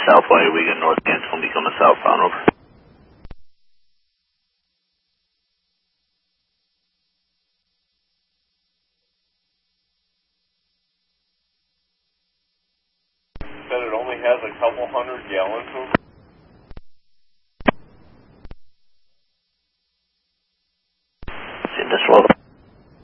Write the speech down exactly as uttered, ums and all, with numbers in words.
Southway, we get north cancel, become a southbound, over. Said it only has a couple hundred gallons of. See this well.